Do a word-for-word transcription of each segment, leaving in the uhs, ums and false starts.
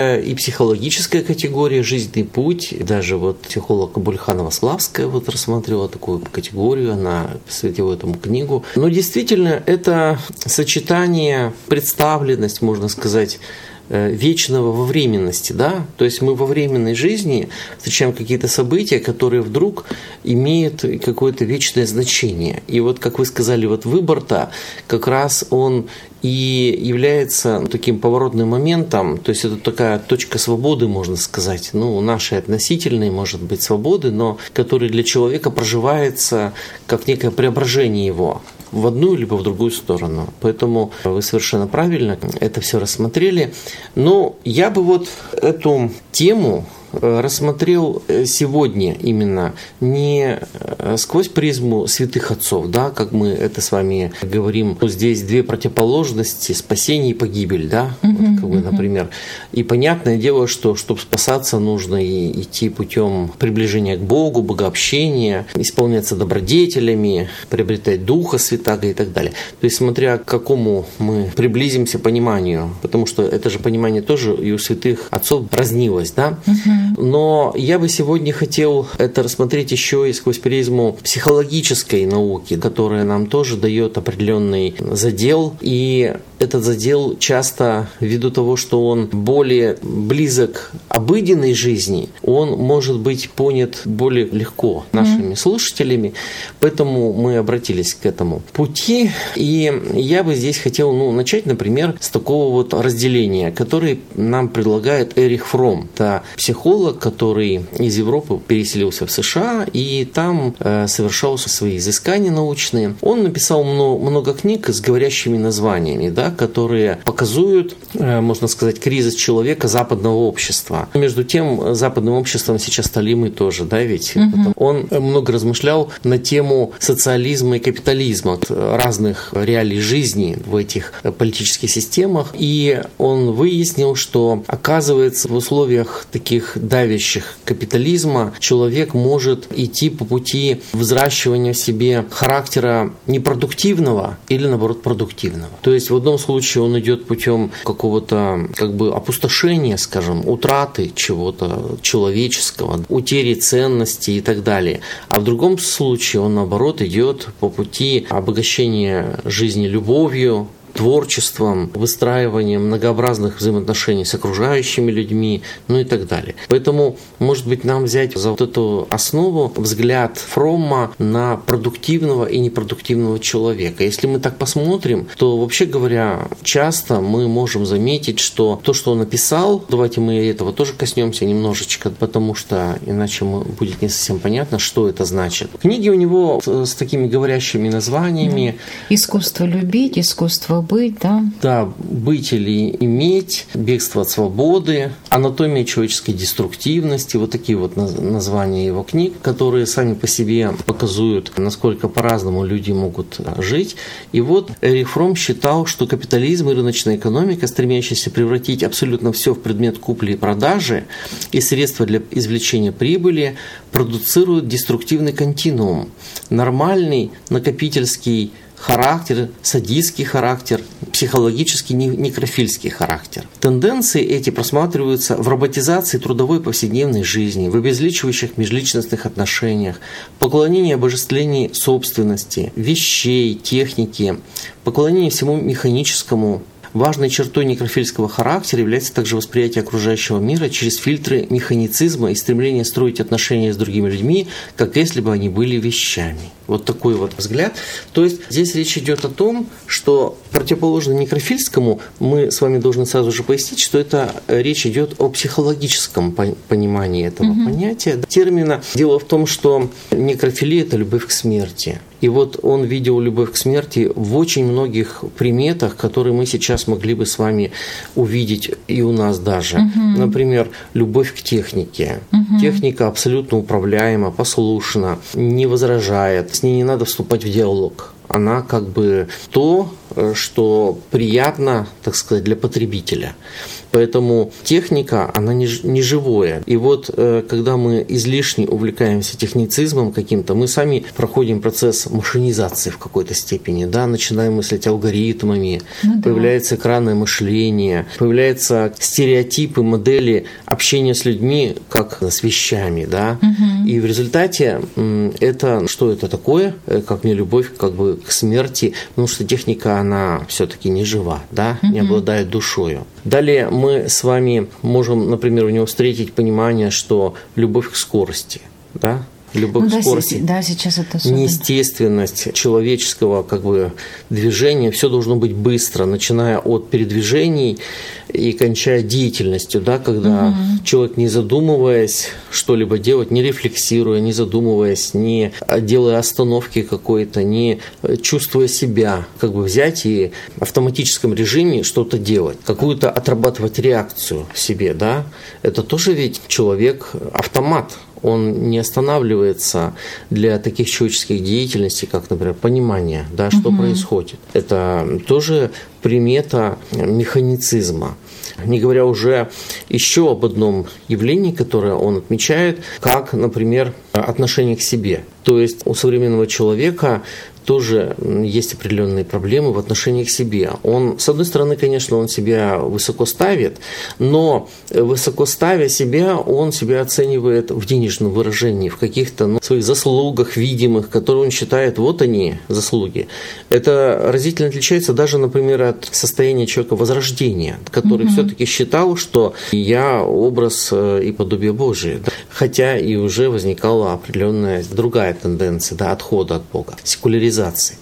и психологическая категория, жизненный путь. Даже вот психолог Бульханова-Славская вот рассматривала такую категорию, она посвятила этому книгу. Но действительно, это сочетание, представленность, можно сказать, вечного во временности, да, то есть мы во временной жизни встречаем какие-то события, которые вдруг имеют какое-то вечное значение. И вот, как вы сказали, вот выбор-то как раз он и является таким поворотным моментом, то есть это такая точка свободы, можно сказать, ну, нашей относительной, может быть, свободы, но которая для человека проживается как некое преображение его в одну либо в другую сторону. Поэтому вы совершенно правильно это все рассмотрели. Но я бы вот эту тему рассмотрел сегодня именно не сквозь призму святых отцов, да, как мы это с вами говорим, здесь две противоположности, спасение и погибель, да, uh-huh, вот, как бы, uh-huh. например. И понятное дело, что чтобы спасаться, нужно и идти путем приближения к Богу, богообщения, исполняться добродетелями, приобретать Духа Святаго и так далее. То есть смотря к какому мы приблизимся пониманию, потому что это же понимание тоже и у святых отцов разнилось, да. Uh-huh. Но я бы сегодня хотел это рассмотреть еще и сквозь призму психологической науки, которая нам тоже дает определенный задел. И этот задел часто, ввиду того, что он более близок обыденной жизни, он может быть понят более легко нашими mm-hmm. слушателями. Поэтому мы обратились к этому пути. И я бы здесь хотел ну, начать, например, с такого вот разделения, которое нам предлагает Эрих Фромм. Это психолог, который из Европы переселился в США и там э, совершал свои изыскания научные. Он написал много, много книг с говорящими названиями, да, которые показывают, э, можно сказать, кризис человека западного общества. Между тем, западным обществом сейчас стали мы тоже, да, ведь угу. он много размышлял на тему социализма и капитализма, разных реалий жизни в этих политических системах, и он выяснил, что, оказывается, в условиях таких давящих капитализма человек может идти по пути взращивания в себе характера непродуктивного или, наоборот, продуктивного. То есть в одном случае он идет путем какого-то как бы опустошения, скажем, утраты чего-то человеческого, утери ценностей и так далее. А в другом случае он, наоборот, идет по пути обогащения жизни любовью, творчеством, выстраиванием многообразных взаимоотношений с окружающими людьми, ну и так далее. Поэтому, может быть, нам взять за вот эту основу взгляд Фромма на продуктивного и непродуктивного человека. Если мы так посмотрим, то, вообще говоря, часто мы можем заметить, что то, что он написал, давайте мы этого тоже коснемся немножечко, потому что иначе будет не совсем понятно, что это значит. Книги у него с такими говорящими названиями. «Искусство любить», «Искусство быть», да? Да, «Быть или иметь», «Бегство от свободы», «Анатомия человеческой деструктивности», вот такие вот названия его книг, которые сами по себе показывают, насколько по-разному люди могут жить. И вот Эрих Фромм считал, что капитализм и рыночная экономика, стремящаяся превратить абсолютно все в предмет купли и продажи и средства для извлечения прибыли, продуцируют деструктивный континуум, нормальный накопительский характер, садистский характер, психологический некрофильский характер. Тенденции эти просматриваются в роботизации трудовой повседневной жизни, в обезличивающих межличностных отношениях, поклонении и обожествлении собственности, вещей, техники, поклонении всему механическому. Важной чертой некрофильского характера является также восприятие окружающего мира через фильтры механицизма и стремление строить отношения с другими людьми, как если бы они были вещами. Вот такой вот взгляд. То есть здесь речь идет о том, что противоположно некрофильскому, мы с вами должны сразу же пояснить, что это речь идет о психологическом понимании этого угу. понятия, термина. Дело в том, что некрофилия – это любовь к смерти. И вот он видел любовь к смерти в очень многих приметах, которые мы сейчас могли бы с вами увидеть и у нас даже. Uh-huh. Например, любовь к технике. Uh-huh. Техника абсолютно управляема, послушна, не возражает, с ней не надо вступать в диалог. Она как бы то, что приятно, так сказать, для потребителя. Поэтому техника, она не, не живое. И вот когда мы излишне увлекаемся техницизмом каким-то, мы сами проходим процесс машинизации в какой-то степени, да, начинаем мыслить алгоритмами, ну, да. Появляется экранное мышление, появляются стереотипы, модели общения с людьми, как с вещами, да. Угу. И в результате это, что это такое, как не любовь как бы к смерти, потому что техника, она все-таки не жива, да, угу. не обладает душою. Далее мы с вами можем, например, у него встретить понимание, что любовь к скорости, да, любовь ну, к да, скорости, да, сейчас это особенно. Неестественность человеческого как бы движения, все должно быть быстро, начиная от передвижений и кончая деятельностью, да, когда угу. человек, не задумываясь, что-либо делать, не рефлексируя, не задумываясь, не делая остановки какой-то, не чувствуя себя, как бы взять и в автоматическом режиме что-то делать, какую-то отрабатывать реакцию в себе, да, это тоже ведь человек-автомат. Он не останавливается для таких человеческих деятельностей, как, например, понимание, да, что угу. происходит. Это тоже примета механицизма. Не говоря уже еще об одном явлении, которое он отмечает, как, например, отношение к себе. То есть у современного человека тоже есть определенные проблемы в отношении к себе. Он, с одной стороны, конечно, он себя высоко ставит, но высоко ставя себя, он себя оценивает в денежном выражении, в каких-то ну, своих заслугах видимых, которые он считает, вот они, заслуги. Это разительно отличается даже, например, от состояния человека возрождения, который mm-hmm. все-таки считал, что я образ и подобие Божие, да? Хотя и уже возникала определенная другая тенденция, да, отхода от Бога, секуляризации.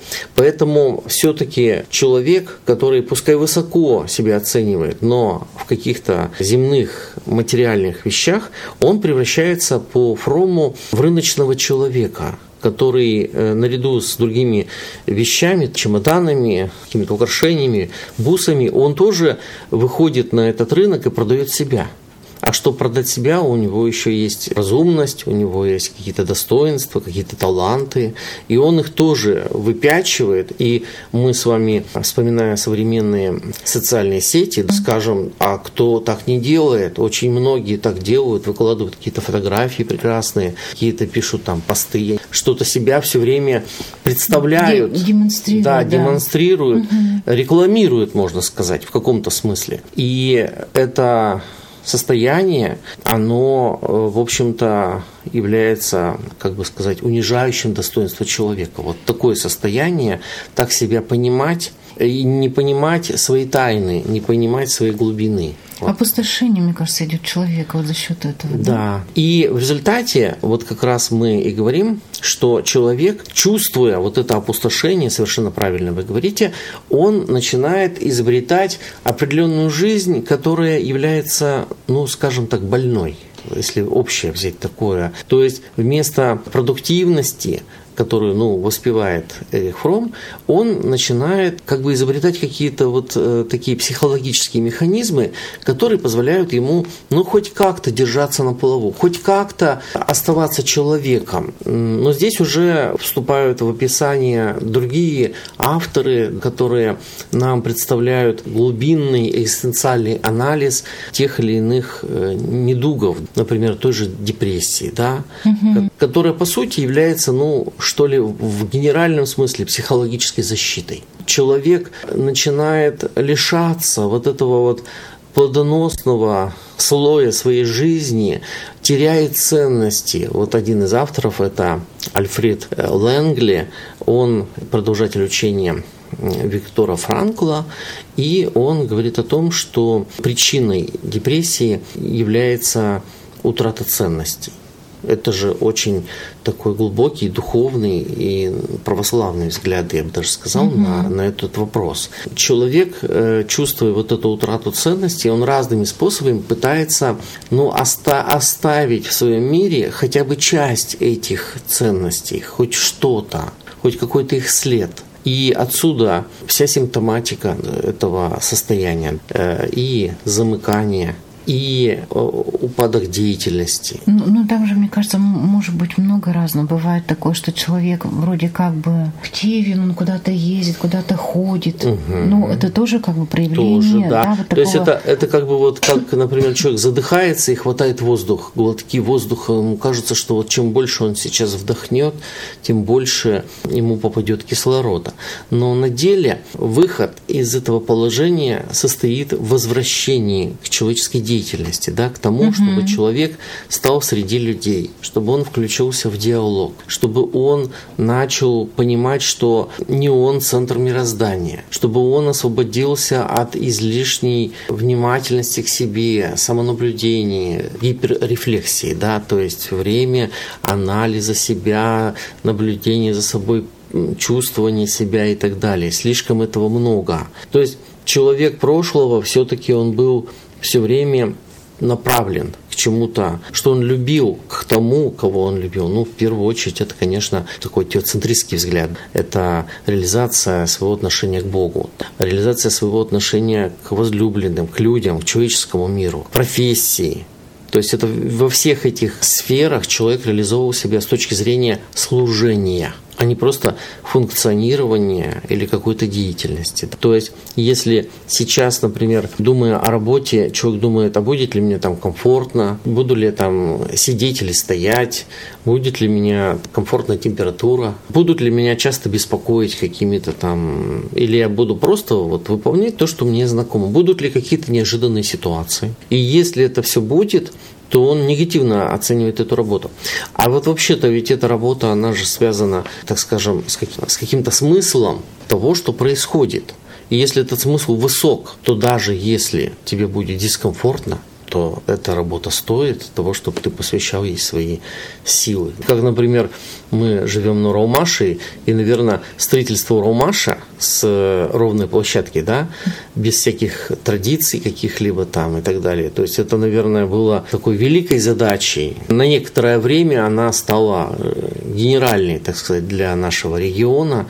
Поэтому все-таки человек, который пускай высоко себя оценивает, но в каких-то земных материальных вещах, он превращается по Фрому в рыночного человека, который наряду с другими вещами, чемоданами, какими-то украшениями, бусами, он тоже выходит на этот рынок и продает себя. А чтобы продать себя, у него еще есть разумность, у него есть какие-то достоинства, какие-то таланты, и он их тоже выпячивает. И мы с вами, вспоминая современные социальные сети, скажем, а кто так не делает? Очень многие так делают, выкладывают какие-то фотографии прекрасные, какие-то пишут там посты, что-то себя все время представляют, демонстрируют, да, да. демонстрируют, угу. рекламируют, можно сказать, в каком-то смысле. И это состояние, оно, в общем-то, является, как бы сказать, унижающим достоинство человека. Вот такое состояние, так себя понимать и не понимать свои тайны, не понимать своей глубины. Вот. Опустошение, мне кажется, идет человека вот за счет этого. Да? Да. И в результате, вот как раз мы и говорим, что человек, чувствуя вот это опустошение, совершенно правильно вы говорите, он начинает изобретать определенную жизнь, которая является, ну, скажем так, больной, если общее взять такое. То есть вместо продуктивности, которую, ну, воспевает Эрих Фром, он начинает как бы изобретать какие-то вот э, такие психологические механизмы, которые позволяют ему, ну, хоть как-то держаться на плаву, хоть как-то оставаться человеком. Но здесь уже вступают в описание другие авторы, которые нам представляют глубинный экзистенциальный анализ тех или иных э, недугов, например, той же депрессии, да, угу. которая, по сути, является, ну, что ли, в генеральном смысле психологической защитой. Человек начинает лишаться вот этого вот плодоносного слоя своей жизни, теряет ценности. Вот один из авторов – это Альфред Лэнгли, он продолжатель учения Виктора Франкла, и он говорит о том, что причиной депрессии является утрата ценностей. Это же очень такой глубокий, духовный и православный взгляд, я бы даже сказал, угу. на, на этот вопрос. Человек, чувствуя вот эту утрату ценностей, он разными способами пытается, ну, оста- оставить в своем мире хотя бы часть этих ценностей, хоть что-то, хоть какой-то их след. И отсюда вся симптоматика этого состояния, и замыкание, и упадок деятельности. Ну, ну, там же, мне кажется, может быть много разного. Бывает такое, что человек вроде как бы активен, он куда-то ездит, куда-то ходит. Угу. Ну, это тоже как бы проявление. Тоже, да. Да, вот То такого... есть это, это как бы вот, как, например, человек задыхается и хватает воздух, глотки воздуха. Ему кажется, что вот чем больше он сейчас вдохнет, тем больше ему попадет кислорода. Но на деле выход из этого положения состоит в возвращении к человеческой деятельности, да, к тому, угу. чтобы человек стал среди людей, чтобы он включился в диалог, чтобы он начал понимать, что не он центр мироздания, чтобы он освободился от излишней внимательности к себе, самонаблюдения, гиперрефлексии, да, то есть время анализа себя, наблюдения за собой, чувствование себя и так далее. Слишком этого много. То есть человек прошлого все-таки он был все время направлен к чему-то, что он любил, к тому, кого он любил. Ну, в первую очередь, это, конечно, такой теоцентристский взгляд. Это реализация своего отношения к Богу, реализация своего отношения к возлюбленным, к людям, к человеческому миру, к профессии. То есть это во всех этих сферах человек реализовывал себя с точки зрения служения, а не просто функционирования или какой-то деятельности. То есть, если сейчас, например, думая о работе, человек думает, а будет ли мне там комфортно, буду ли я там сидеть или стоять, будет ли у меня комфортная температура, будут ли меня часто беспокоить какими-то там, или я буду просто вот выполнять то, что мне знакомо, будут ли какие-то неожиданные ситуации. И если это все будет, то он негативно оценивает эту работу. А вот вообще-то ведь эта работа, она же связана, так скажем, с, каким- с каким-то смыслом того, что происходит. И если этот смысл высок, то даже если тебе будет дискомфортно, то эта работа стоит того, чтобы ты посвящал ей свои силы. Как, например, мы живем на Раумаше, и, наверное, строительство Раумаша с ровной площадки, да, без всяких традиций каких-либо там и так далее. То есть это, наверное, было такой великой задачей. На некоторое время она стала генеральной, так сказать, для нашего региона,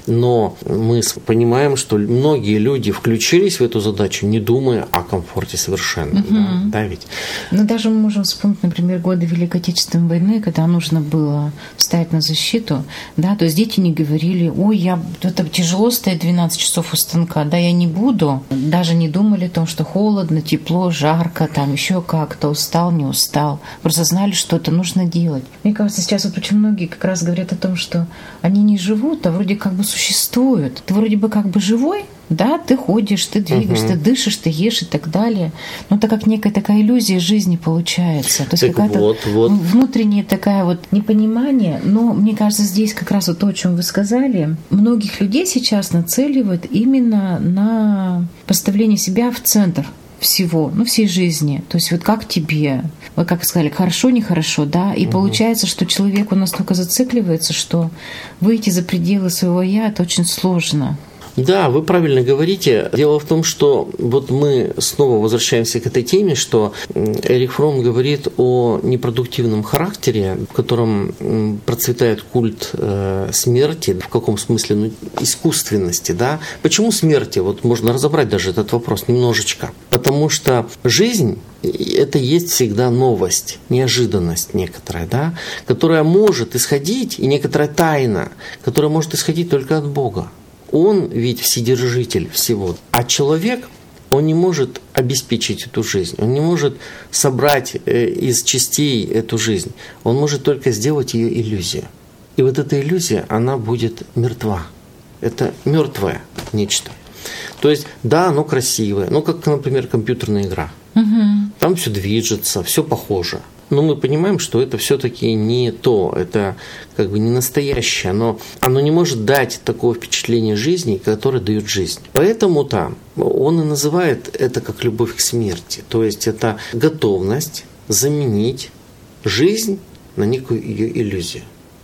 но мы понимаем, что многие люди включились в эту задачу, не думая о комфорте совершенно. Угу. Да, да, ведь? Ну, даже мы можем вспомнить, например, годы Великой Отечественной войны, когда нужно было встать на защиту, да, то есть дети не говорили, ой, я, это тяжело стоять двенадцать часов у станка, да, я не буду. Даже не думали о том, что холодно, тепло, жарко, там еще как-то, устал, не устал. Просто знали, что это нужно делать. Мне кажется, сейчас вот очень многие как раз говорят о том, что они не живут, а вроде как бы существуют. Ты вроде бы как бы живой, да, ты ходишь, ты двигаешься, угу. ты дышишь, ты ешь и так далее. Но это как некая такая иллюзия жизни получается. То есть так какая-то вот, вот. внутренняя такая вот непонимание. Но мне кажется, здесь как раз вот то, о чем вы сказали, многих людей сейчас нацеливают именно на поставление себя в центр всего, ну, всей жизни. То есть вот как тебе, вы как сказали, хорошо, нехорошо, да, и угу. получается, что человек он настолько зацикливается, что выйти за пределы своего «я» — это очень сложно. Да, вы правильно говорите. Дело в том, что вот мы снова возвращаемся к этой теме, что Эрих Фромм говорит о непродуктивном характере, в котором процветает культ э, смерти, в каком смысле, ну, искусственности, да. Почему смерти? Вот можно разобрать даже этот вопрос немножечко. Потому что жизнь – это есть всегда новость, неожиданность некоторая, да, которая может исходить, и некоторая тайна, которая может исходить только от Бога. Он ведь вседержитель всего. А человек, он не может обеспечить эту жизнь, он не может собрать из частей эту жизнь. Он может только сделать ее иллюзию. И вот эта иллюзия, она будет мертва. Это мертвое нечто. То есть, да, оно красивое, ну, как, например, компьютерная игра. Угу. Там все движется, все похоже. Но мы понимаем, что это все-таки не то, это как бы не настоящее, оно, оно не может дать такого впечатления жизни, которое дает жизнь. Поэтому-то он и называет это как любовь к смерти. То есть это готовность заменить жизнь на некую ее иллюзию.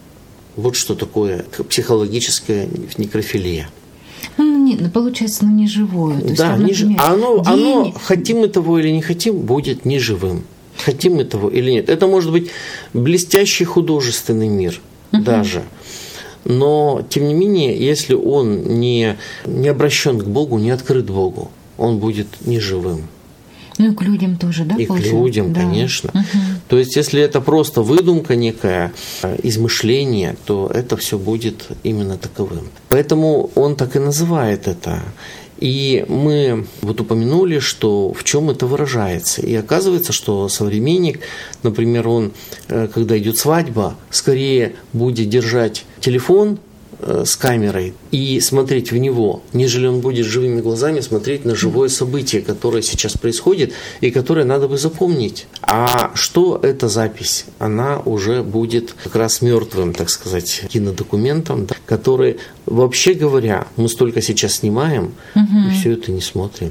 Вот что такое психологическая некрофилия. Ну, не, получается, ну, не живое. То да, есть, не, оно, день... оно, хотим мы того или не хотим, будет неживым. Хотим мы того или нет. Это может быть блестящий художественный мир uh-huh. даже. Но, тем не менее, если он не, не обращен к Богу, не открыт Богу, он будет неживым. Ну и к людям тоже, да? И получается? к людям, да. Конечно. Угу. То есть, если это просто выдумка некая, измышление, то это все будет именно таковым. Поэтому он так и называет это. И мы вот упомянули, что в чем это выражается. И оказывается, что современник, например, он, когда идет свадьба, скорее будет держать телефон с камерой и смотреть в него, нежели он будет живыми глазами смотреть на живое событие, которое сейчас происходит и которое надо бы запомнить. А что эта запись? Она уже будет как раз мертвым, так сказать, кинодокументом, да, который, вообще говоря, мы столько сейчас снимаем, угу. и все это не смотрим.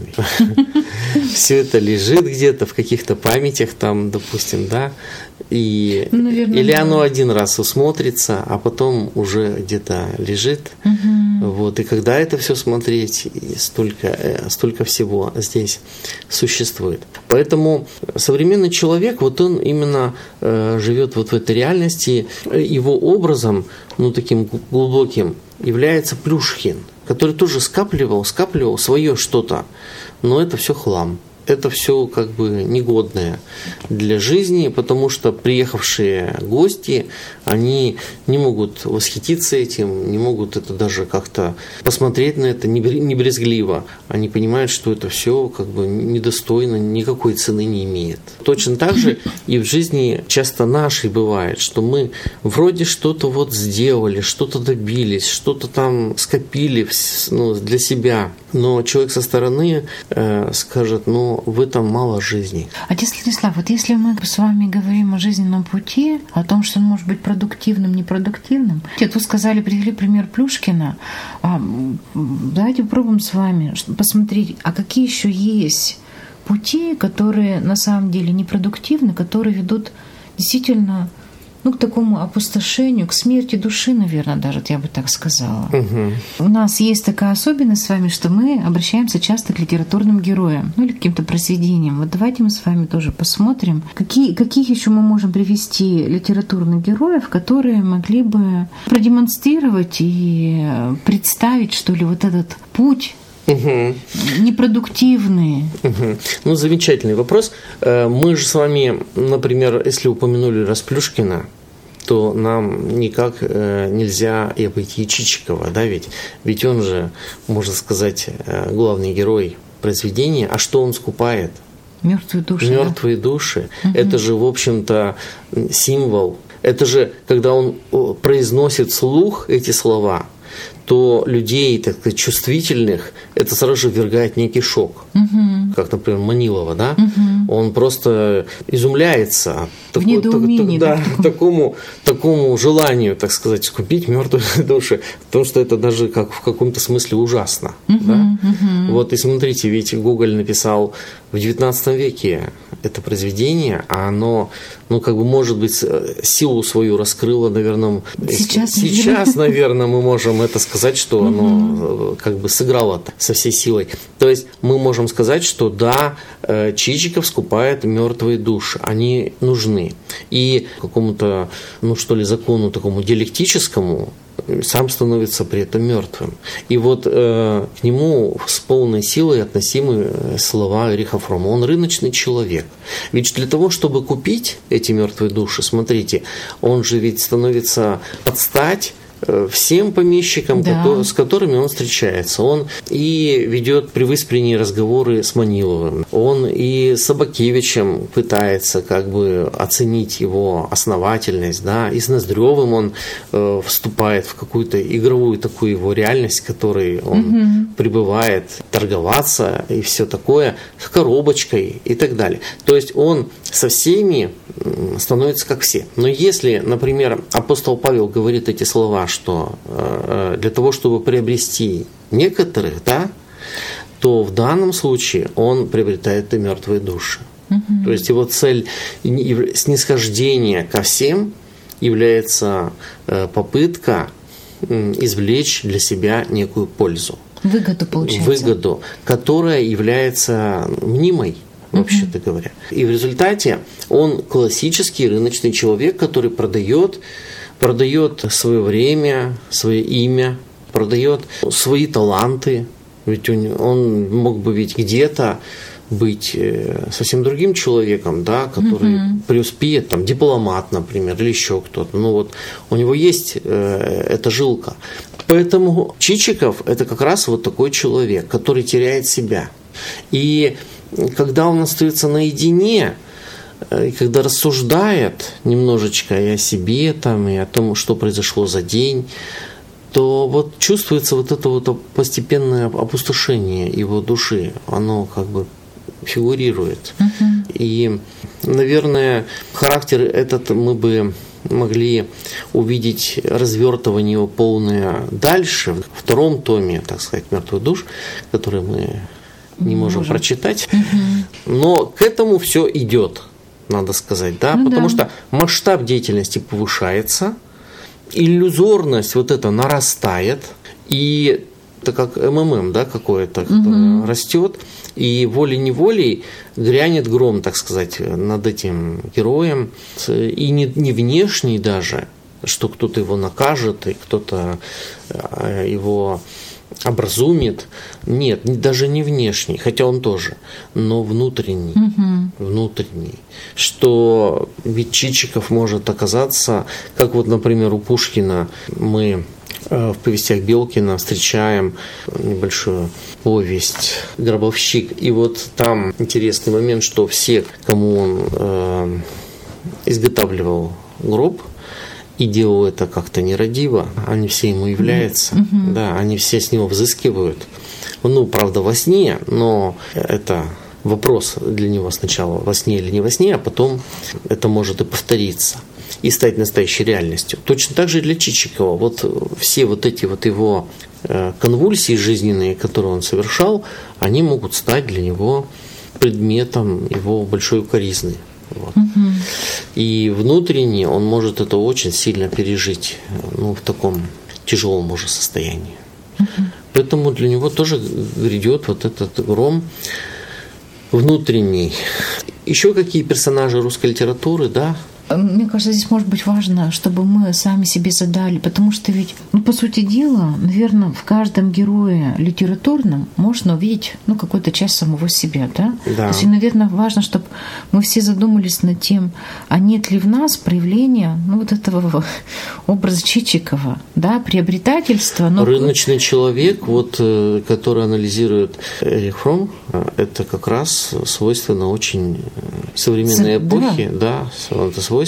Все это лежит где-то в каких-то памятях там, допустим, да, и Наверное, или оно да. один раз усмотрится, а потом уже где-то лежит. Угу. Вот, и когда это все смотреть, столько, столько всего здесь существует. Поэтому современный человек, вот он именно э, живет вот в этой реальности. Его образом, ну таким глубоким, является Плюшкин, который тоже скапливал, скапливал свое что-то, но это все хлам. Это все как бы негодное для жизни, потому что приехавшие гости, они не могут восхититься этим, не могут это даже как-то посмотреть на это не брезгливо. Они понимают, что это все как бы недостойно, никакой цены не имеет. Точно так же и в жизни часто нашей бывает, что мы вроде что-то вот сделали, что-то добились, что-то там скопили, ну, для себя, но человек со стороны э, скажет, ну, в этом мало жизни. Отец Станислав, вот если мы с вами говорим о жизненном пути, о том, что он может быть продуктивным, непродуктивным, вы сказали, привели пример Плюшкина, давайте попробуем с вами посмотреть, а какие еще есть пути, которые на самом деле непродуктивны, которые ведут действительно ну, к такому опустошению, к смерти души, наверное, даже, я бы так сказала. Угу. У нас есть такая особенность с вами, что мы обращаемся часто к литературным героям, ну или к каким-то произведениям. Вот давайте мы с вами тоже посмотрим, какие, каких еще мы можем привести литературных героев, которые могли бы продемонстрировать и представить, что ли, вот этот путь, Угу. непродуктивные. Угу. Ну, замечательный вопрос. Мы же с вами, например, если упомянули раз Плюшкина, то нам никак нельзя и обойти Чичикова, да, ведь? Ведь он же, можно сказать, главный герой произведения. А что он скупает? Мертвые души. Мертвые да? души. Угу. Это же, в общем-то, символ. Это же, когда он произносит вслух эти слова, то людей, так сказать, чувствительных, это сразу же ввергает некий шок. Угу. Как, например, Манилова, да? Угу. Он просто изумляется в недоумении, так, да, да, такому, такому желанию, так сказать, скупить мертвые души, потому что это даже как в каком-то смысле ужасно. Угу, да? угу. Вот и смотрите, ведь Гоголь написал в девятнадцатом веке это произведение, а оно, ну, как бы, может быть, силу свою раскрыло, наверное, сейчас, сейчас наверное, мы можем это сказать, что оно как бы сыграло со всей силой. То есть мы можем сказать, что да, Чичиков скупает мертвые души, они нужны. И какому-то, ну что ли, закону такому диалектическому сам становится при этом мертвым. И вот э, к нему с полной силой относимы слова Эриха Фрома. Он рыночный человек. Ведь для того, чтобы купить эти мертвые души, смотрите, он же ведь становится под стать всем помещикам, да. которые, с которыми он встречается. Он и ведет привыспренние разговоры с Маниловым. Он и с Собакевичем пытается как бы оценить его основательность. Да? И с Ноздревым он э, вступает в какую-то игровую такую его реальность, в которой он угу. пребывает, торговаться и все такое, с Коробочкой и так далее. То есть он со всеми становится как все. Но если, например, апостол Павел говорит эти слова, что э, для того, чтобы приобрести некоторых, да, то в данном случае он приобретает и мертвые души. Угу. То есть его цель снисхождения ко всем является э, попытка э, извлечь для себя некую пользу. Выгоду, получается. Выгоду, которая является мнимой, вообще-то uh-huh. говоря. И в результате он классический рыночный человек, который продает, продает свое время, свое имя, продает свои таланты. Ведь он, он мог бы ведь где-то быть совсем другим человеком, да, который угу. преуспеет, там, дипломат, например, или еще кто-то. Ну вот у него есть э, эта жилка. Поэтому Чичиков – это как раз вот такой человек, который теряет себя. И когда он остается наедине, и когда рассуждает немножечко и о себе, там, и о том, что произошло за день, то вот чувствуется вот это вот постепенное опустошение его души. Оно как бы фигурирует. Uh-huh. И, наверное, характер этот мы бы могли увидеть развертывание его полное дальше, в втором томе, так сказать, «Мертвых душ», который мы не можем Можем. прочитать. Uh-huh. Но к этому все идет, надо сказать, да, ну, потому да. что масштаб деятельности повышается, иллюзорность вот эта нарастает, и это как МММ, да, какое-то угу. растет, и волей-неволей грянет гром, так сказать, над этим героем, и не, не внешний даже, что кто-то его накажет, и кто-то его образумит. Нет, даже не внешний, хотя он тоже, но внутренний. Угу. Внутренний. Что ведь Чичиков может оказаться, как вот, например, у Пушкина мы в повестях Белкина встречаем небольшую повесть «Гробовщик». И вот там интересный момент, что все, кому он э, изготавливал гроб, и делал это как-то нерадиво, они все ему являются, mm-hmm. да, они все с него взыскивают. Ну, правда, во сне, но это вопрос для него сначала, во сне или не во сне, а потом это может и повториться и стать настоящей реальностью. Точно так же и для Чичикова. Вот все вот эти вот его конвульсии жизненные, которые он совершал, они могут стать для него предметом его большой укоризны. Вот. Угу. И внутренне он может это очень сильно пережить, ну, в таком тяжелом уже состоянии. Угу. Поэтому для него тоже грядет вот этот гром внутренний. Еще какие персонажи русской литературы, да? Мне кажется, здесь может быть важно, чтобы мы сами себе задали, потому что ведь, ну, по сути дела, наверное, в каждом герое литературном можно увидеть, ну, какую-то часть самого себя, да? Да. То есть, наверное, важно, чтобы мы все задумались над тем, а нет ли в нас проявления, ну, вот этого образа Чичикова, да, приобретательства. Но... Рыночный человек, вот, который анализирует Эрих Фромм, это как раз свойственно очень современной эпохи, да, да, это свойственно.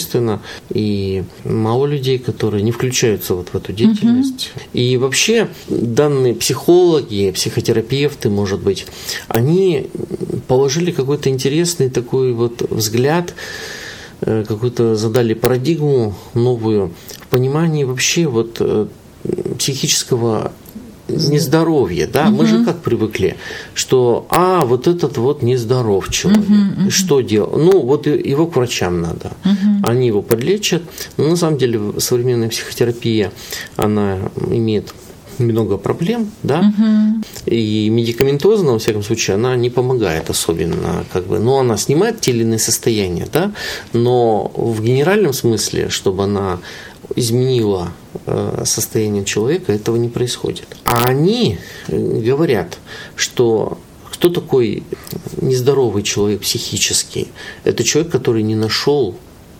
И мало людей, которые не включаются вот в эту деятельность. Uh-huh. И вообще данные психологи, психотерапевты, может быть, они положили какой-то интересный такой вот взгляд, какую-то задали парадигму новую в понимании вообще вот психического нездоровье, да, угу. Мы же как привыкли, что, а, вот этот вот нездоров человек, угу, угу. Что делать? Ну, вот его к врачам надо, угу. Они его подлечат, но на самом деле современная психотерапия, она имеет много проблем, да, угу. И медикаментозно, во всяком случае, она не помогает особенно, как бы, но она снимает те или иные состояния, да, но в генеральном смысле, чтобы она изменила состояние человека, этого не происходит. А они говорят, что кто такой нездоровый человек психически? Это человек, который не нашел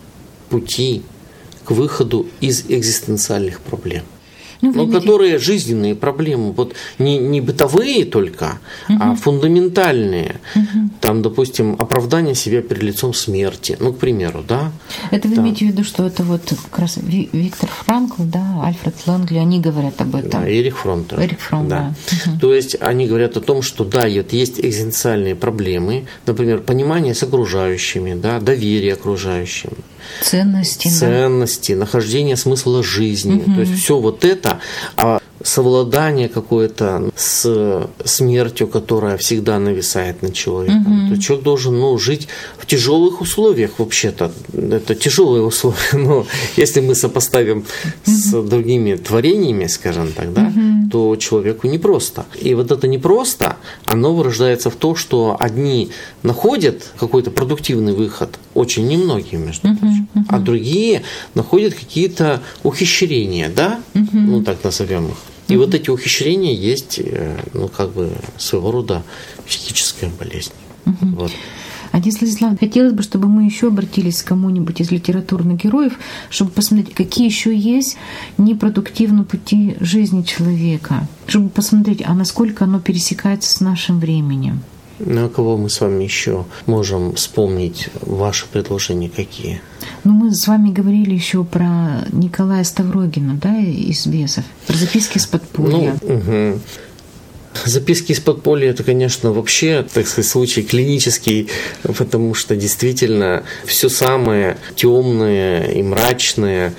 пути к выходу из экзистенциальных проблем. Ну, но которые жизненные проблемы, вот не, не бытовые только, угу. А фундаментальные. Угу. Там, допустим, оправдание себя перед лицом смерти, ну, к примеру, да. Это вы да. имеете в виду, что это вот как раз Виктор Франкл, да, Альфред Лэнгли, они говорят об этом. Да, Эрих Фромм. Эрих Фромм, да. да. Угу. То есть они говорят о том, что да, есть экзистенциальные проблемы, например, понимание с окружающими, да, доверие окружающим. Ценности. Ценности, да. Нахождение смысла жизни. Угу. То есть все вот это, а совладание какое-то с смертью, которая всегда нависает над человеком. Угу. То человек должен, ну, жить в тяжелых условиях вообще-то. Это тяжелые условия, но если мы сопоставим угу. с другими творениями, скажем так, да, угу. то человеку непросто. И вот это непросто, оно вырождается в то, что одни находят какой-то продуктивный выход, очень немногие, между uh-huh, прочим, uh-huh. а другие находят какие-то ухищрения, да, uh-huh. ну так назовем их. И uh-huh. вот эти ухищрения есть, ну, как бы своего рода психическая болезнь. Угу. Вот. Отец Владислав, хотелось бы, чтобы мы еще обратились к кому-нибудь из литературных героев, чтобы посмотреть, какие еще есть непродуктивные пути жизни человека, чтобы посмотреть, а насколько оно пересекается с нашим временем. Ну, а кого мы с вами еще можем вспомнить? Ваши предложения какие? Ну, мы с вами говорили еще про Николая Ставрогина, да, из «Бесов», про записки из подполья. Ну, угу. Записки из подполья – это, конечно, вообще, так сказать, случай клинический, потому что действительно все самое темное и мрачное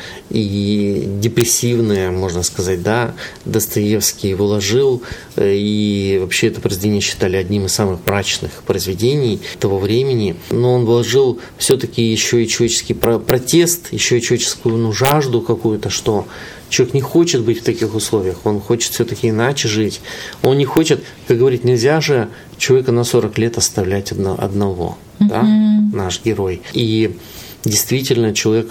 и депрессивное, можно сказать, да, Достоевский вложил, и вообще это произведение считали одним из самых мрачных произведений того времени, но он вложил все-таки еще и человеческий протест, еще и человеческую ну, жажду какую-то, что человек не хочет быть в таких условиях, он хочет все-таки иначе жить. Он не хочет, как говорить, нельзя же человека на сорок лет оставлять одно, одного, mm-hmm. да, наш герой. И действительно человек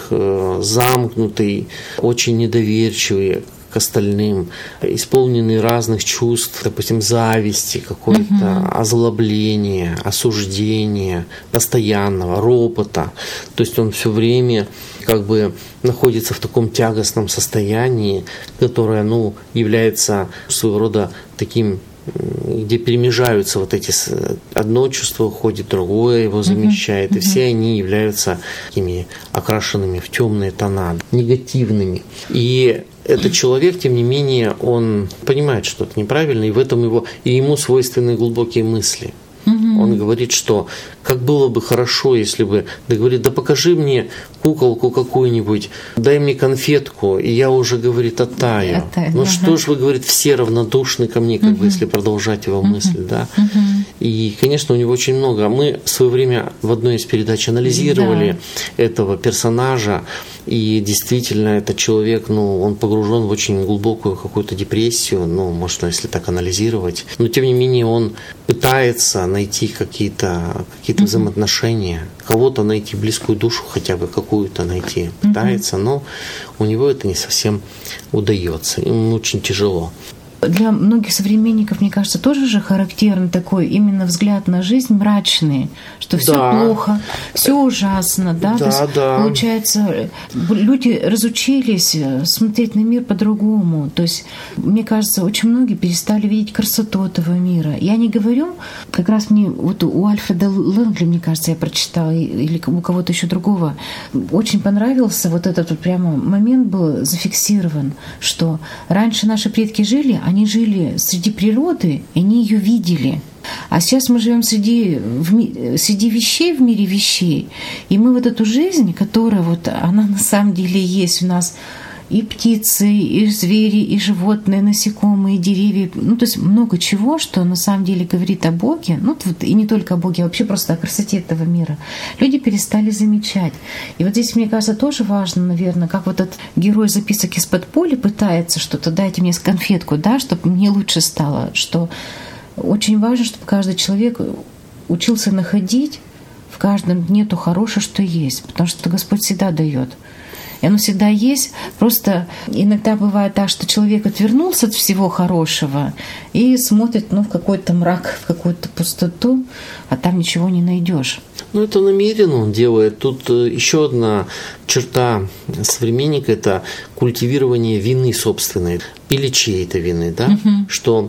замкнутый, очень недоверчивый к остальным, исполненный разных чувств, допустим, зависти, какое-то uh-huh. озлобления, осуждения, постоянного, ропота. То есть он все время как бы находится в таком тягостном состоянии, которое, ну, является своего рода таким, где перемежаются вот эти, одно чувство уходит, другое его замещает, uh-huh. и все они являются такими окрашенными в темные тона, негативными. И этот человек, тем не менее, он понимает, что это неправильно, и в этом его, и ему свойственны глубокие мысли. Mm-hmm. Он говорит, что как было бы хорошо, если бы, да говорит, да покажи мне куколку какую-нибудь, дай мне конфетку, и я уже, говорит, оттаю. оттаю. Ну uh-huh. что ж вы, говорит, все равнодушны ко мне, как uh-huh. бы, если продолжать его uh-huh. мысль, да. Uh-huh. И, конечно, у него очень много. Мы в свое время в одной из передач анализировали да. этого персонажа, и действительно этот человек, ну, он погружен в очень глубокую какую-то депрессию, ну, можно, если так анализировать, но тем не менее он пытается найти какие-то, какие-то uh-huh. взаимоотношения, кого-то найти, близкую душу хотя бы какую-то найти пытается, uh-huh. но у него это не совсем удается, ему очень тяжело. Для многих современников, мне кажется, тоже же характерен такой именно взгляд на жизнь мрачный, что все да. плохо, все ужасно, да? Да, То есть, да. Получается, люди разучились смотреть на мир по-другому. То есть, мне кажется, очень многие перестали видеть красоту этого мира. Я не говорю, как раз мне вот у Альфреда Лэнгли, мне кажется, я прочитала, или у кого-то еще другого, очень понравился вот этот вот прямо момент был зафиксирован, что раньше наши предки жили, они жили среди природы, и они ее видели. А сейчас мы живем среди, в, среди вещей, в мире вещей. И мы вот эту жизнь, которая вот, она на самом деле есть у нас, и птицы, и звери, и животные, насекомые, и деревья. Ну, то есть много чего, что на самом деле говорит о Боге. Ну, вот, и не только о Боге, а вообще просто о красоте этого мира. Люди перестали замечать. И вот здесь, мне кажется, тоже важно, наверное, как вот этот герой записок из подполья пытается что-то, дайте мне конфетку, да, чтобы мне лучше стало. Что очень важно, чтобы каждый человек учился находить в каждом дне то хорошее, что есть. Потому что Господь всегда дает. И оно всегда есть. Просто иногда бывает так, что человек отвернулся от всего хорошего и смотрит ну, в какой-то мрак, в какую-то пустоту, а там ничего не найдешь. Ну, это намеренно он делает. Тут еще одна черта современника – это культивирование вины собственной или чьей-то вины, да? Угу. Что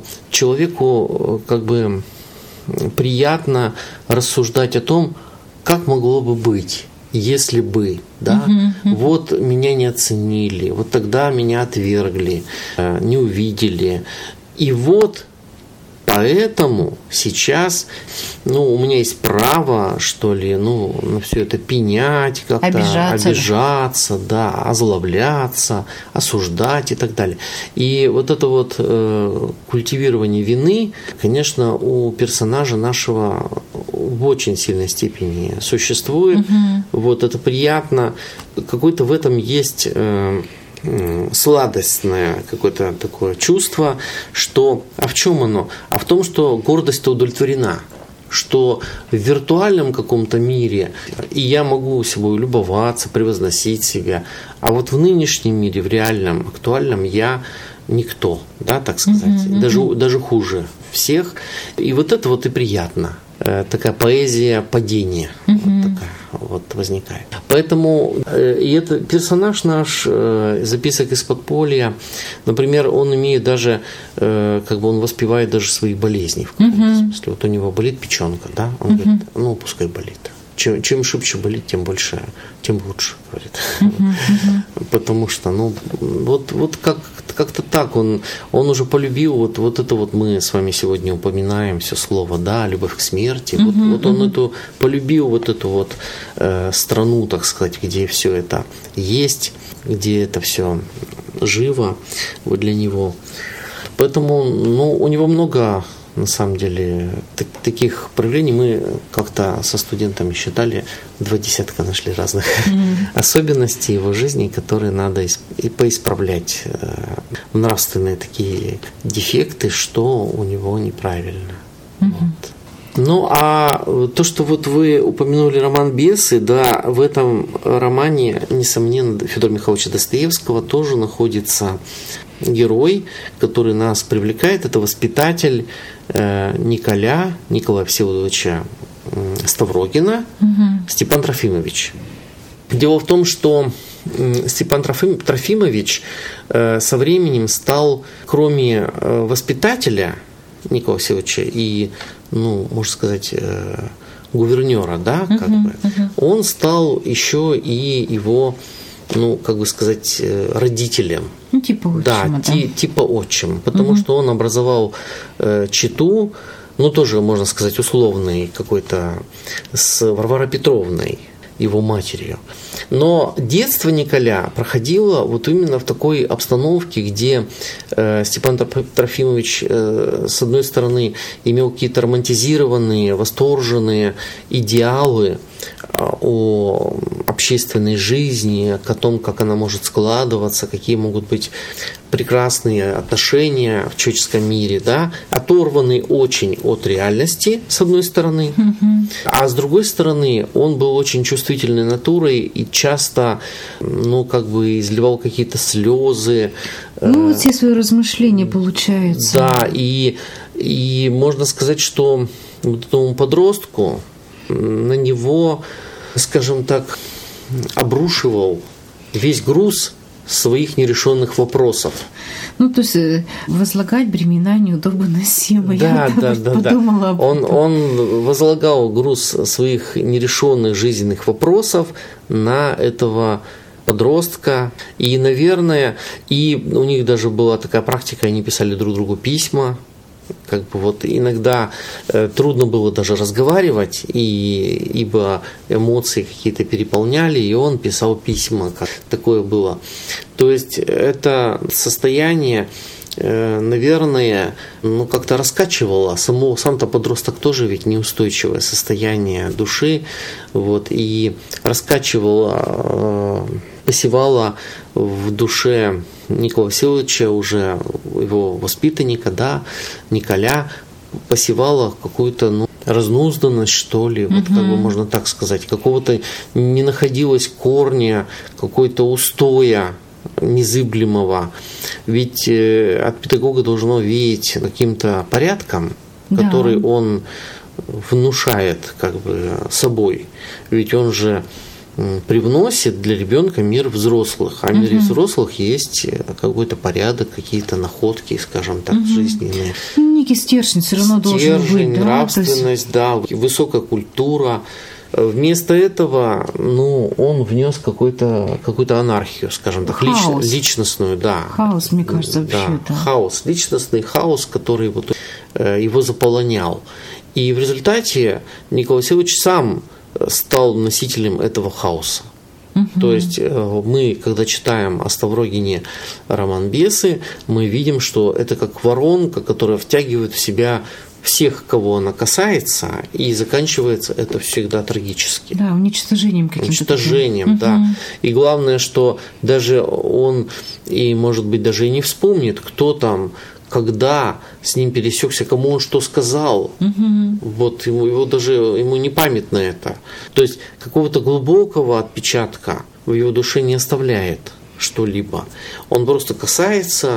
человеку как бы приятно рассуждать о том, как могло бы быть. Если бы, да, uh-huh, uh-huh. вот меня не оценили, вот тогда меня отвергли, не увидели. И вот поэтому сейчас, ну, у меня есть право, что ли, ну, на все это пенять, как-то обижаться, обижаться да, озлобляться, осуждать и так далее. И вот это вот э, культивирование вины, конечно, у персонажа нашего в очень сильной степени существует. Угу. Вот это приятно. Какой-то в этом есть э, сладостное какое-то такое чувство, что... А в чем оно? А в том, что гордость-то удовлетворена. Что в виртуальном каком-то мире и я могу собой любоваться, превозносить себя, а вот в нынешнем мире, в реальном, актуальном, я никто, да, так сказать, uh-huh, uh-huh. Даже, даже хуже всех. И вот это вот и приятно. такая поэзия падения. Угу. Вот такая вот возникает. Поэтому и это персонаж наш записок из подполья, например, он имеет даже, как бы он воспевает даже свои болезни в каком-то угу. смысле. Вот у него болит печенка, да, он угу. говорит, ну пускай болит. Чем, чем шибче болит, тем больше, тем лучше, говорит. Uh-huh, uh-huh. Потому что, ну, вот, вот как, как-то так он, он уже полюбил, вот, вот это вот мы с вами сегодня упоминаем все слово, да, любовь к смерти. Uh-huh, вот, вот он uh-huh. эту, полюбил вот эту вот э, страну, так сказать, где все это есть, где это все живо вот для него. Поэтому, ну, у него много... На самом деле, так, таких проявлений мы как-то со студентами считали, два десятка нашли разных mm-hmm. особенностей его жизни, которые надо исп- и поисправлять. Э, нравственные такие дефекты, что у него неправильно. Mm-hmm. Вот. Ну, а то, что вот вы упомянули роман «Бесы», да, в этом романе, несомненно, Федора Михайловича Достоевского тоже находится герой, который нас привлекает, это воспитатель э, Николя, Николая Всеволодовича э, Ставрогина, угу. Степан Трофимович. Дело в том, что э, Степан Трофим, Трофимович э, со временем стал, кроме э, воспитателя Николая Всеволодовича и, ну, можно сказать, э, гувернера, да, как угу, бы, угу. он стал еще и его, ну, как бы сказать, родителем. Ну, типа отчима, да, да. Ти, типа отчим, потому угу. что он образовал э, чету, ну, тоже, можно сказать, условный какой-то, с Варварой Петровной, его матерью. Но детство Николя проходило вот именно в такой обстановке, где э, Степан Трофимович, э, с одной стороны, имел какие-то романтизированные, восторженные идеалы о общественной жизни, о том, как она может складываться, какие могут быть прекрасные отношения в человеческом мире, да, оторванный очень от реальности, с одной стороны, mm-hmm. а с другой стороны, он был очень чувствительной натурой и часто, ну, как бы изливал какие-то слезы. Ну, вот все свои размышления, получается. Да, и, и можно сказать, что вот этому подростку на него, скажем так, обрушивал весь груз своих нерешенных вопросов. Ну, то есть возлагать бремена неудобно носимые. Да, Я да, да, подумала да. об Он, этом. он возлагал груз своих нерешенных жизненных вопросов на этого подростка. И, наверное, и у них даже была такая практика, они писали друг другу письма. Как бы вот иногда э, трудно было даже разговаривать, и, ибо эмоции какие-то переполняли, и он писал письма, как такое было. То есть это состояние, э, наверное, ну, как-то раскачивало. Само, сам-то подросток тоже ведь неустойчивое состояние души, вот, и раскачивало, э, посевало в душе Николая Всеволодовича, уже его воспитанника, да, Николя, посевала какую-то, ну, разнузданность, что ли, вот, угу. как бы можно так сказать, какого-то не находилось корня, какой-то устоя незыблемого. Ведь э, от педагога должно веять каким-то порядком, да. который он внушает как бы собой. Ведь он же привносит для ребенка мир взрослых, а в мире угу. взрослых есть какой-то порядок, какие-то находки, скажем так, угу. жизненные. Некий стержень все равно должен быть, да? Нравственность, есть... да, высокая культура. Вместо этого, ну, он внес какой-то, какую-то анархию, скажем так, лич, личностную, да. Хаос, мне кажется, вообще, да. да. Хаос, личностный хаос, который вот, его заполонял. И в результате Николай Всеволодович сам стал носителем этого хаоса. Угу. То есть мы, когда читаем о Ставрогине роман «Бесы», мы видим, что это как воронка, которая втягивает в себя всех, кого она касается, и заканчивается это всегда трагически. Да, уничтожением каким-то. Уничтожением, таким. Да. Угу. И главное, что даже он, и может быть даже и не вспомнит, кто там, когда с ним пересекся, кому он что сказал. Угу. Вот ему, его даже ему не памятно это. То есть какого-то глубокого отпечатка в его душе не оставляет что-либо. Он просто касается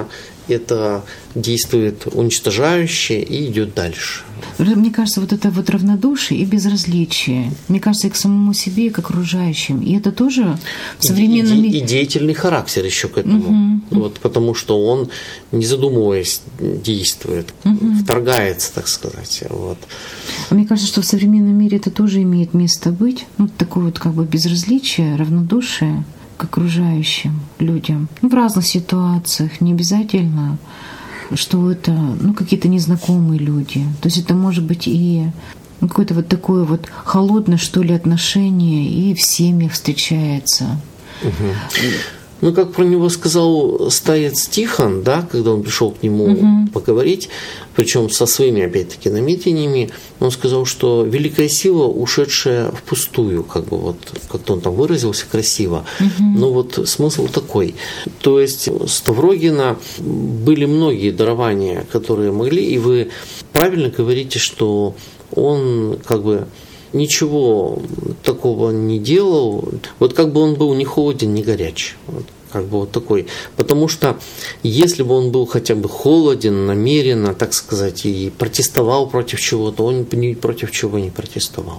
это действует уничтожающе и идет дальше. Мне кажется, вот это вот равнодушие и безразличие, мне кажется, и к самому себе, и к окружающим. И это тоже в современном мире. И, и, и деятельный характер еще к этому. Угу. Вот, потому что он, не задумываясь, действует, угу. вторгается, так сказать. Вот. Мне кажется, что в современном мире это тоже имеет место быть. Ну, такое вот как бы безразличие, равнодушие к окружающим людям. Ну, в разных ситуациях, не обязательно, что это ну, какие-то незнакомые люди. То есть это может быть и ну, какое-то вот такое вот холодное, что ли, отношение, и в семьях встречается. Угу. Ну, как про него сказал старец Тихон, да, когда он пришел к нему угу. поговорить, причем со своими, опять-таки, намерениями, он сказал, что великая сила, ушедшая впустую, как бы вот, как-то он там выразился красиво. Угу. Но вот смысл такой. То есть у Ставрогина были многие дарования, которые могли, и вы правильно говорите, что он как бы ничего такого не делал, вот как бы он был ни холоден, ни горяч, вот, как бы вот такой. Потому что если бы он был хотя бы холоден, намеренно, так сказать, и протестовал против чего-то, он ни против чего не протестовал.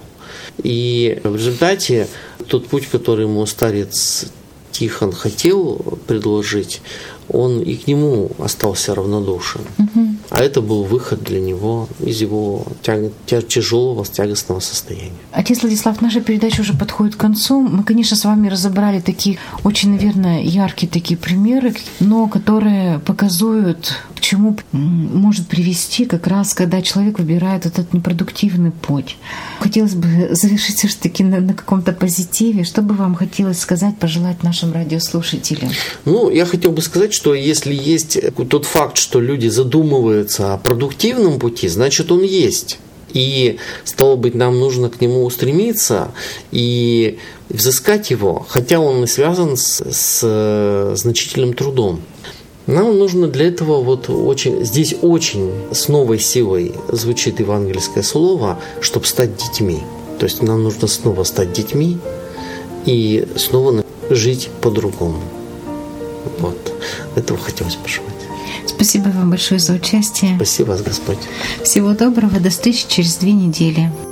И в результате тот путь, который ему старец Тихон хотел предложить, он и к нему остался равнодушен. Угу. А это был выход для него из его тяг... тяжелого, тягостного состояния. Отец Владислав, наша передача уже подходит к концу. Мы, конечно, с вами разобрали такие очень, наверное, яркие такие примеры, но которые показывают, к чему может привести как раз, когда человек выбирает этот непродуктивный путь. Хотелось бы завершить все-таки на, на каком-то позитиве. Что бы вам хотелось сказать, пожелать нашим радиослушателям? Ну, я хотел бы сказать, что если есть тот факт, что люди задумываются о продуктивном пути, значит, он есть. И, стало быть, нам нужно к нему устремиться и взыскать его, хотя он и связан с, с значительным трудом. Нам нужно для этого вот очень, здесь очень с новой силой звучит евангельское слово, чтобы стать детьми. То есть нам нужно снова стать детьми и снова жить по-другому. Вот. Этого хотелось пожелать. Спасибо вам большое за участие. Спасибо вас, Господь. Всего доброго. До встречи через две недели.